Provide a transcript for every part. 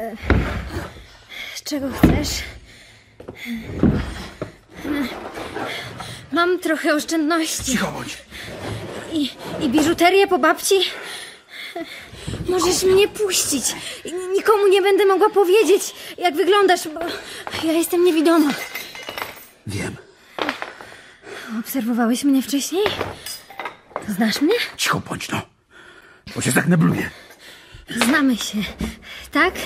Czego chcesz? Mam trochę oszczędności. Cicho bądź. I biżuterię po babci? Możesz mnie puścić. Nikomu nie będę mogła powiedzieć, jak wyglądasz, bo ja jestem niewidoma. Wiem. Obserwowałeś mnie wcześniej? Znasz mnie? Cicho bądź, no. Bo się zaknebluję. Znamy się, tak?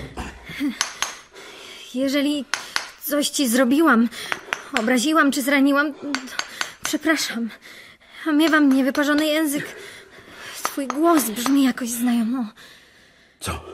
Jeżeli coś ci zrobiłam, obraziłam czy zraniłam, to przepraszam. Miewam niewyparzony język. Twój głos brzmi jakoś znajomo. Co?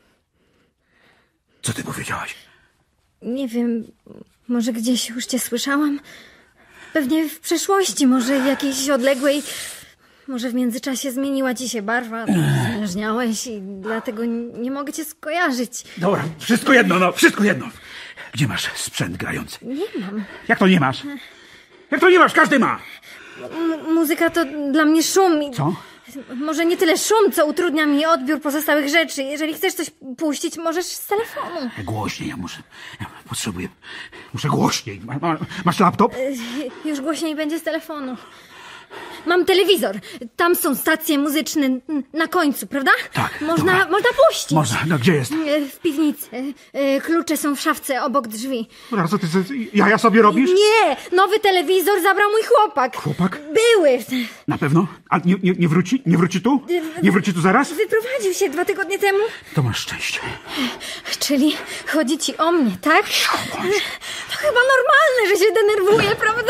Co ty powiedziałaś? Nie wiem, może gdzieś już cię słyszałam? Pewnie w przeszłości, może jakiejś odległej. Może w międzyczasie zmieniła ci się barwa, zmężniałeś i dlatego nie mogę cię skojarzyć. Dobra, wszystko jedno, no, wszystko jedno. Gdzie masz sprzęt grający? Nie mam. Jak to nie masz? Jak to nie masz? Każdy ma! Muzyka to dla mnie szum. Co? Może nie tyle szum, co utrudnia mi odbiór pozostałych rzeczy. Jeżeli chcesz coś puścić, możesz z telefonu. Głośniej, ja potrzebuję, muszę głośniej. Masz laptop? Już głośniej będzie z telefonu. Mam telewizor. Tam są stacje muzyczne na końcu, prawda? Tak. Można puścić. Można, no gdzie jest? W piwnicy. Klucze są w szafce obok drzwi. No, co ty jaja sobie robisz? Nie! Nowy telewizor zabrał mój chłopak. Chłopak? Były. Na pewno? A nie wróci? Nie wróci tu? Nie wróci tu zaraz? Wyprowadził się 2 tygodnie temu. To masz szczęście. Czyli chodzi ci o mnie, tak? To chyba normalne, że się denerwuję, prawda?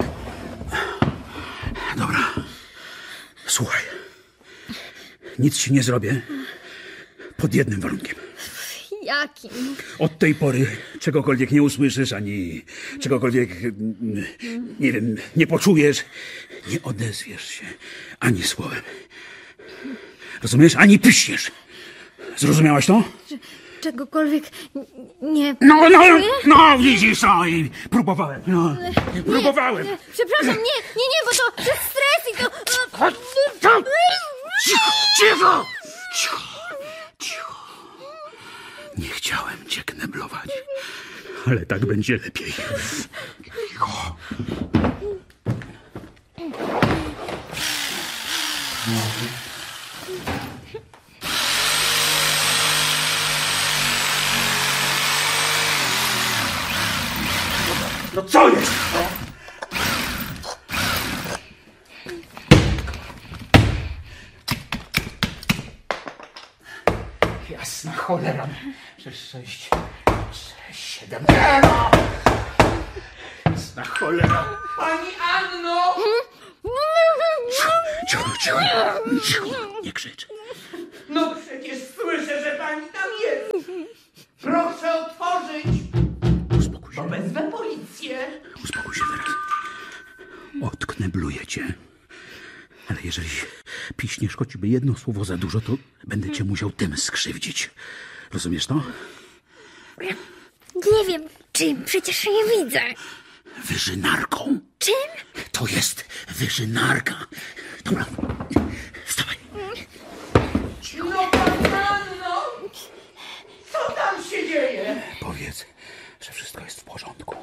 Dobra. Słuchaj. Nic ci nie zrobię. Pod jednym warunkiem. Jakim? Od tej pory czegokolwiek nie usłyszysz, ani czegokolwiek, nie wiem, nie poczujesz, nie odezwiesz się ani słowem. Rozumiesz? Ani piśniesz. Zrozumiałaś to? Czegokolwiek nie... No, widzisz, i próbowałem, próbowałem. Przepraszam, nie, bo to przez stres i to... Cicho. Nie chciałem cię kneblować, ale tak będzie lepiej. Cicho. No co jest? Jasna cholera. 6, 7. Jasna cholera. Pani Anno! Cicho. Nie krzycz. No przecież słyszę, że pani tam jest. Proszę otworzyć, Uspokój się. bo wezwę policję. Uspokój się teraz. Odknebluję cię. Ale jeżeli piśniesz choćby jedno słowo za dużo, to będę cię musiał tym skrzywdzić. Rozumiesz to? Nie wiem, czym, przecież nie widzę. Wyżynarką. Czym? To jest wyżynarka. Dobra, wstawaj. No pani Anno! Co tam się dzieje? Powiedz, że wszystko jest w porządku.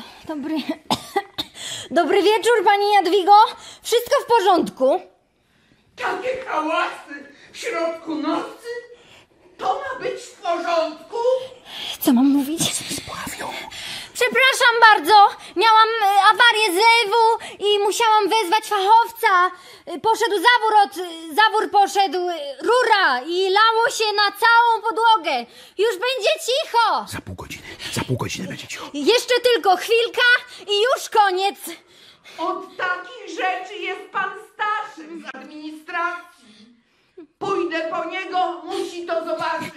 Dobry wieczór, pani Jadwigo. Wszystko w porządku? Takie hałasy w środku nocy? To ma być w porządku? Co mam mówić? Spławią. Przepraszam bardzo. Miałam awarię zlewu i musiałam wezwać fachowca. Poszedł zawór poszedł, rura i lało się na całą podłogę. Już będzie cicho. Za pół godziny będzie cicho. Jeszcze tylko chwilka i już koniec. Od takich rzeczy jest pan Staszek z administracji. Pójdę po niego, musi to zobaczyć.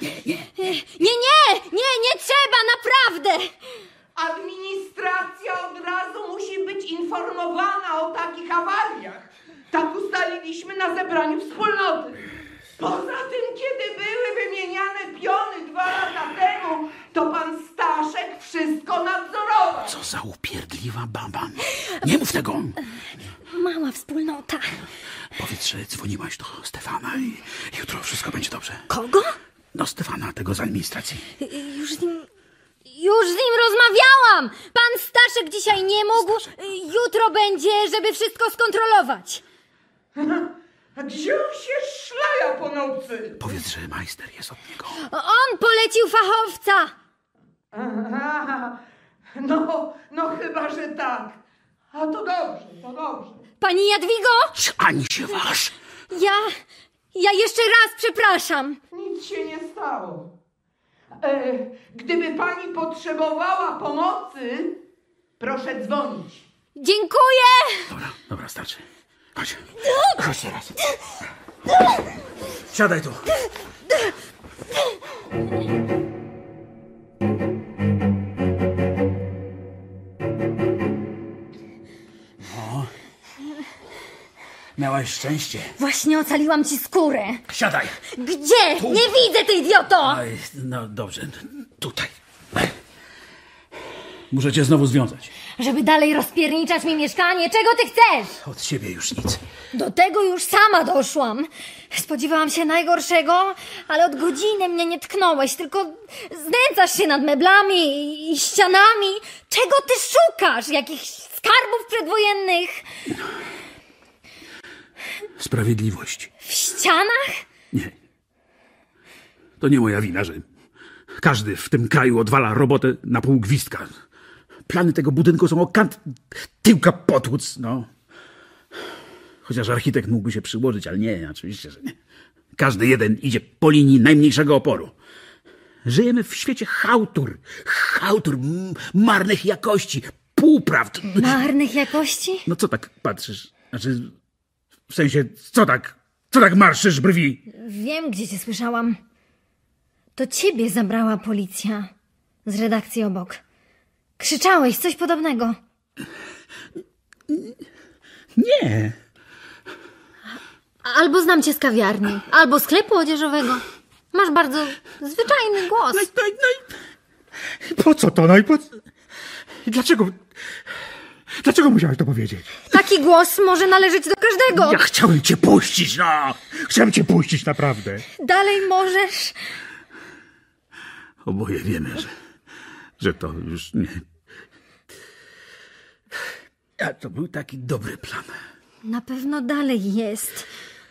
Nie trzeba, naprawdę. Administracja od razu musi być informowana o takich awariach. Tak ustaliliśmy na zebraniu wspólnoty. Poza tym, kiedy były wymieniane piony 2 lata temu, to pan Staszek wszystko nadzorował. Co za upierdliwa baba. Nie mów tego. Mała wspólnota. Powiedz, że dzwoniłaś do Stefana i jutro wszystko będzie dobrze. Kogo? No Stefana, tego z administracji. Już z nim rozmawiałam! Pan Staszek dzisiaj nie mógł, jutro będzie, żeby wszystko skontrolować. A gdzie on się szlaja po nocy? Powiedz, że majster jest od niego. On polecił fachowca. Aha, no chyba, że tak. A to dobrze. Pani Jadwigo, Ani się waż! ja jeszcze raz przepraszam. Nic się nie stało. Gdyby pani potrzebowała pomocy, proszę dzwonić. Dziękuję. Dobra, starczy. Chodź. Chodź teraz. Siadaj tu. No. Miałaś szczęście. Właśnie ocaliłam ci skórę. Siadaj. Gdzie? Tu. Nie widzę, ty idioto! Oj, no dobrze, tutaj. Muszę cię znowu związać. Żeby dalej rozpierniczać mi mieszkanie, czego ty chcesz? Od siebie już nic. Do tego już sama doszłam. Spodziewałam się najgorszego, ale od godziny mnie nie tknąłeś, tylko znęcasz się nad meblami i ścianami. Czego ty szukasz? Jakichś skarbów przedwojennych? Sprawiedliwość. W ścianach? Nie. To nie moja wina, że każdy w tym kraju odwala robotę na pół gwizdka. Plany tego budynku są o kant tyłka potłuc, no. Chociaż architekt mógłby się przyłożyć, ale nie, oczywiście, że nie. Każdy jeden idzie po linii najmniejszego oporu. Żyjemy w świecie chałtur, marnych jakości, półprawd. Marnych jakości? No co tak patrzysz? Znaczy, w sensie, co tak marszysz brwi? Wiem, gdzie cię słyszałam. To ciebie zabrała policja z redakcji obok. Krzyczałeś coś podobnego. Nie. Albo znam cię z kawiarni, albo sklepu odzieżowego. Masz bardzo zwyczajny głos. I po co to? No i po co? Dlaczego musiałeś to powiedzieć? Taki głos może należeć do każdego. Ja chciałem cię puścić, no! Chciałem cię puścić, naprawdę. Dalej możesz. Oboje wiemy, że to już nie... A to był taki dobry plan. Na pewno dalej jest.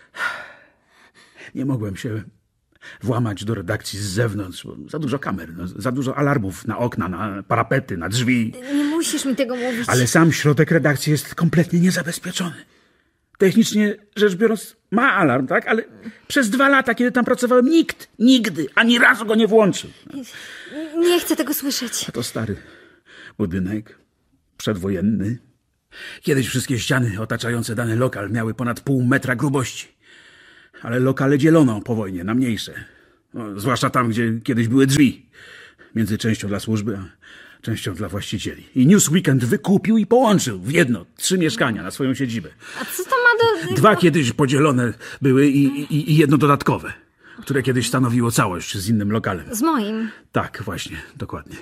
Nie mogłem się włamać do redakcji z zewnątrz, bo za dużo kamer, no, za dużo alarmów na okna, na parapety, na drzwi. Nie musisz mi tego mówić. Ale sam środek redakcji jest kompletnie niezabezpieczony. Technicznie rzecz biorąc ma alarm, tak? Ale przez 2 lata, kiedy tam pracowałem, nikt nigdy ani razu go nie włączył. Nie chcę tego słyszeć. A to stary budynek, przedwojenny. Kiedyś wszystkie ściany otaczające dany lokal miały ponad pół metra grubości. Ale lokale dzielono po wojnie na mniejsze. No, zwłaszcza tam, gdzie kiedyś były drzwi. Między częścią dla służby, a częścią dla właścicieli. I Newsweekend wykupił i połączył w jedno 3 mieszkania na swoją siedzibę. A co to ma do... 2 kiedyś podzielone były i jedno dodatkowe, które kiedyś stanowiło całość z innym lokalem. Z moim. Tak, właśnie, dokładnie.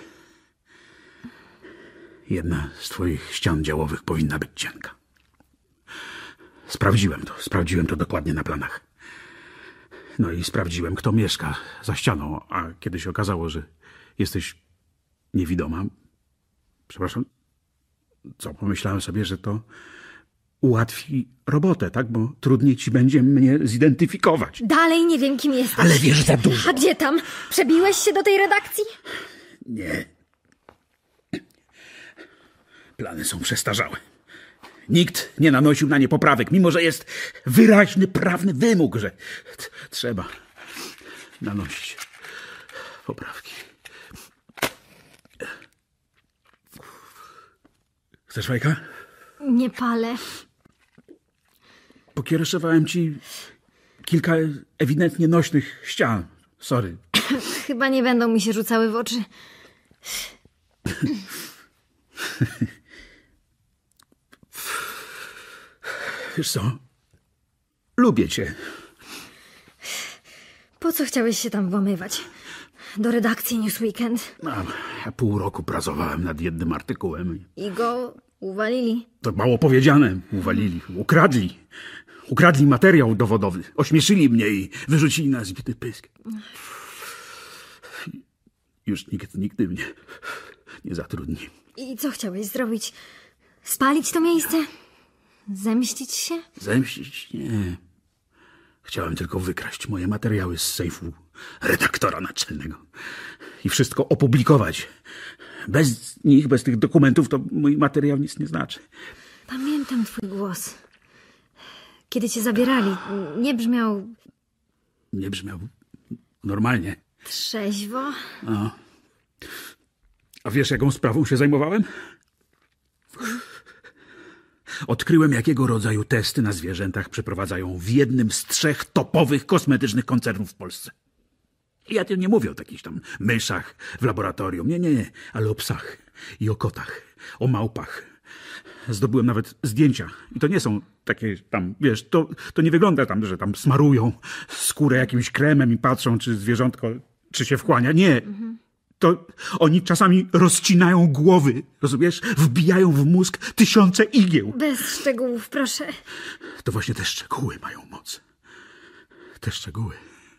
Jedna z twoich ścian działowych powinna być cienka. Sprawdziłem to dokładnie na planach. No i sprawdziłem, kto mieszka za ścianą, a kiedy się okazało, że jesteś niewidoma, przepraszam, co, pomyślałem sobie, że to ułatwi robotę, tak? Bo trudniej ci będzie mnie zidentyfikować. Dalej nie wiem, kim jesteś. Ale wiesz za dużo. A gdzie tam? Przebiłeś się do tej redakcji? Nie. Plany są przestarzałe. Nikt nie nanosił na nie poprawek, mimo że jest wyraźny prawny wymóg, że trzeba nanosić poprawki. Chcesz fajka? Nie palę. Pokiereszowałem ci kilka ewidentnie nośnych ścian. Sorry. Chyba nie będą mi się rzucały w oczy. Wiesz co? Lubię cię. Po co chciałeś się tam włamywać? Do redakcji Newsweekend. Ja pół roku pracowałem nad jednym artykułem. I go uwalili. To mało powiedziane. Uwalili. Ukradli. Ukradli materiał dowodowy. Ośmieszyli mnie i wyrzucili na zbity pysk. Już nikt nigdy mnie nie zatrudni. I co chciałeś zrobić? Spalić to miejsce? Zemścić się? Zemścić? Nie. Chciałem tylko wykraść moje materiały z sejfu redaktora naczelnego i wszystko opublikować. Bez nich, bez tych dokumentów, to mój materiał nic nie znaczy. Pamiętam twój głos. Kiedy cię zabierali, nie brzmiał Nie brzmiał normalnie. trzeźwo. A wiesz, jaką sprawą się zajmowałem? Odkryłem, jakiego rodzaju testy na zwierzętach przeprowadzają w jednym z 3 topowych kosmetycznych koncernów w Polsce. I ja tu nie mówię o takich tam myszach w laboratorium. Nie, ale o psach i o kotach, o małpach. Zdobyłem nawet zdjęcia. I to nie są takie tam, wiesz, to nie wygląda tam, że tam smarują skórę jakimś kremem i patrzą, czy zwierzątko, czy się wchłania. Nie. To oni czasami rozcinają głowy, rozumiesz? Wbijają w mózg 1000 igieł. Bez szczegółów, proszę. To właśnie te szczegóły mają moc. Te szczegóły.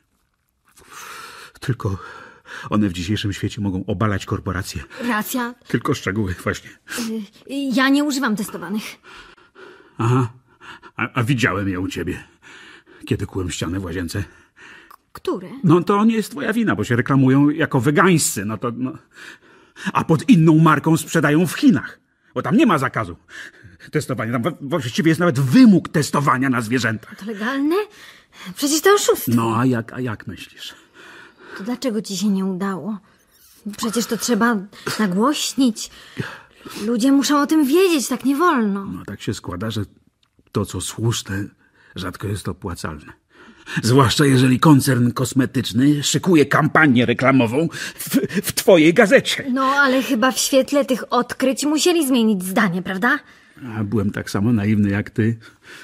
Tylko one w dzisiejszym świecie mogą obalać korporacje. Racja. Tylko szczegóły, właśnie. Ja nie używam testowanych. Aha. A widziałem je u ciebie. Kiedy kułem ścianę w łazience. Które? No to nie jest twoja wina, bo się reklamują jako wegańscy. A pod inną marką sprzedają w Chinach. Bo tam nie ma zakazu testowania. Tam właściwie jest nawet wymóg testowania na zwierzętach. To legalne? Przecież to oszustwo. No, a jak myślisz? To dlaczego ci się nie udało? Przecież to trzeba nagłośnić. Ludzie muszą o tym wiedzieć, tak nie wolno. No tak się składa, że to, co słuszne, rzadko jest opłacalne. Zwłaszcza jeżeli koncern kosmetyczny szykuje kampanię reklamową w twojej gazecie. No, ale chyba w świetle tych odkryć musieli zmienić zdanie, prawda? A byłem tak samo naiwny jak ty,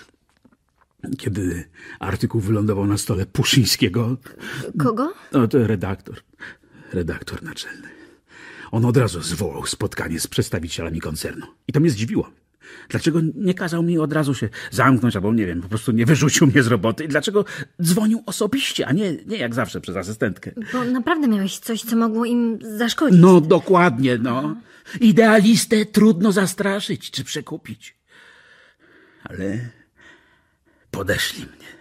kiedy artykuł wylądował na stole Puszyńskiego. Kogo? No to redaktor naczelny. On od razu zwołał spotkanie z przedstawicielami koncernu. I to mnie zdziwiło. Dlaczego nie kazał mi od razu się zamknąć, albo nie wiem, po prostu nie wyrzucił mnie z roboty? I dlaczego dzwonił osobiście, a nie jak zawsze przez asystentkę? Bo naprawdę miałeś coś, co mogło im zaszkodzić. No dokładnie, no. Idealistę trudno zastraszyć czy przekupić. Ale podeszli mnie.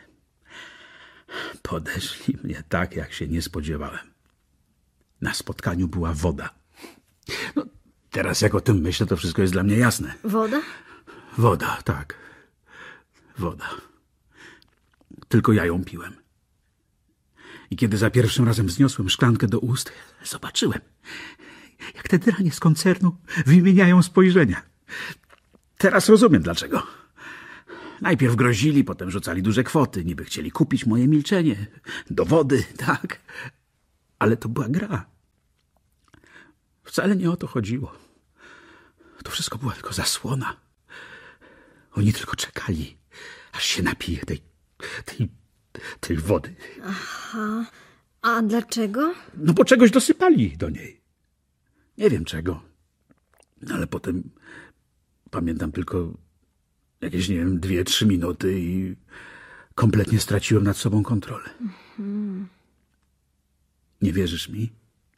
Podeszli mnie tak, jak się nie spodziewałem. Na spotkaniu była woda. No, teraz jak o tym myślę, to wszystko jest dla mnie jasne. Woda? Woda, tak. Woda. Tylko ja ją piłem. I kiedy za pierwszym razem wzniosłem szklankę do ust, zobaczyłem, jak te dranie z koncernu wymieniają spojrzenia. Teraz rozumiem dlaczego. Najpierw grozili, potem rzucali duże kwoty. Niby chcieli kupić moje milczenie. Dowody, tak. Ale to była gra. Wcale nie o to chodziło. To wszystko była tylko zasłona. Oni tylko czekali, aż się napije tej wody. Aha. A dlaczego? No bo czegoś dosypali do niej. Nie wiem czego. Ale potem pamiętam tylko jakieś, nie wiem, 2-3 minuty i kompletnie straciłem nad sobą kontrolę. Nie wierzysz mi?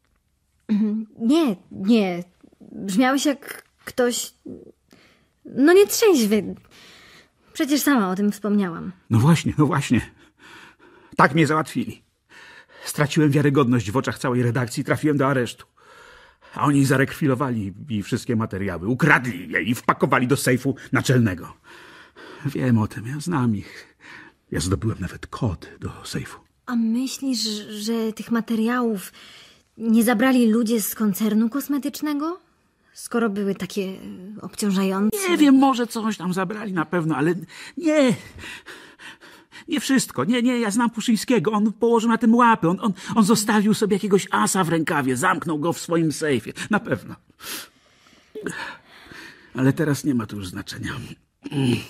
Nie. Brzmiałeś jak ktoś... No nie trzeźwy. Przecież sama o tym wspomniałam. No właśnie. Tak mnie załatwili. Straciłem wiarygodność w oczach całej redakcji, trafiłem do aresztu. A oni zarekwirowali mi wszystkie materiały, ukradli je i wpakowali do sejfu naczelnego. Wiem o tym, ja znam ich. Ja zdobyłem nawet kod do sejfu. A myślisz, że tych materiałów nie zabrali ludzie z koncernu kosmetycznego? Skoro były takie obciążające. Nie wiem, może coś tam zabrali na pewno, ale nie. Nie wszystko. Nie, ja znam Puszyńskiego. On położył na tym łapy. On zostawił sobie jakiegoś asa w rękawie. Zamknął go w swoim sejfie. Na pewno. Ale teraz nie ma to już znaczenia.